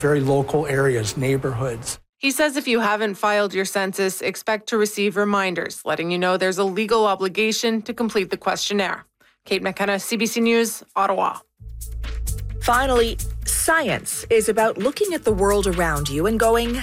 very local areas, neighborhoods. He says if you haven't filed your census, expect to receive reminders letting you know there's a legal obligation to complete the questionnaire. Kate McKenna, CBC News, Ottawa. Finally, science is about looking at the world around you and going,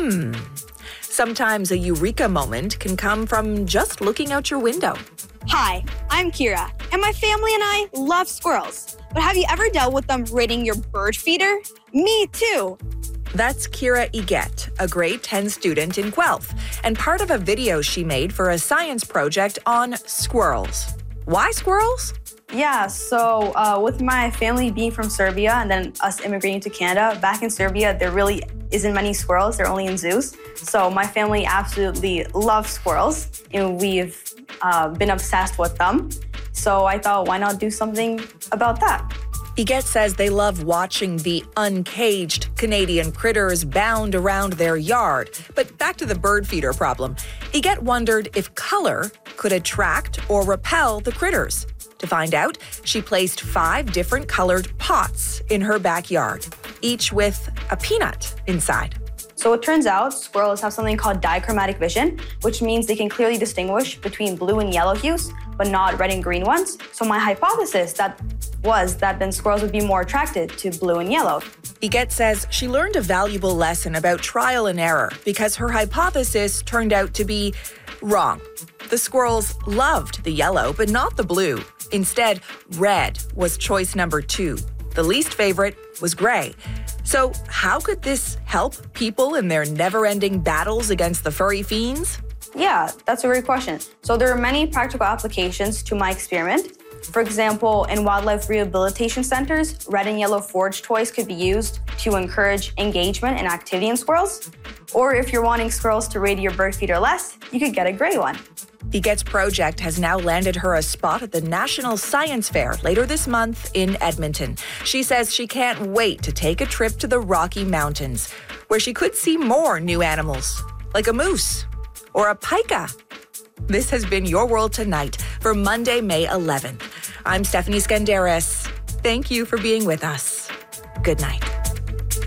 Sometimes a eureka moment can come from just looking out your window. Hi, I'm Kira, and my family and I love squirrels. But have you ever dealt with them raiding your bird feeder? Me too. That's Kira Iget, a grade 10 student in Guelph, and part of a video she made for a science project on squirrels. Why squirrels? Yeah, so with my family being from Serbia and then us immigrating to Canada, back in Serbia, there really isn't many squirrels. They're only in zoos. So my family absolutely loves squirrels, and we've been obsessed with them. So I thought, why not do something about that? Iget says they love watching the uncaged Canadian critters bound around their yard. But back to the bird feeder problem. Iget wondered if color could attract or repel the critters. To find out, she placed 5 different colored pots in her backyard, each with a peanut inside. So it turns out squirrels have something called dichromatic vision, which means they can clearly distinguish between blue and yellow hues, but not red and green ones. So my hypothesis was that then squirrels would be more attracted to blue and yellow. Iget says she learned a valuable lesson about trial and error because her hypothesis turned out to be wrong. The squirrels loved the yellow, but not the blue. Instead, red was choice number 2. The least favorite was gray. So how could this help people in their never-ending battles against the furry fiends? Yeah, that's a great question. So there are many practical applications to my experiment. For example, in wildlife rehabilitation centers, red and yellow forage toys could be used to encourage engagement and activity in squirrels. Or if you're wanting squirrels to raid your bird feeder less, you could get a gray one. Iget's project has now landed her a spot at the National Science Fair later this month in Edmonton. She says she can't wait to take a trip to the Rocky Mountains, where she could see more new animals, like a moose or a pika. This has been Your World Tonight for Monday, May 11th. I'm Stephanie Skandaris. Thank you for being with us. Good night.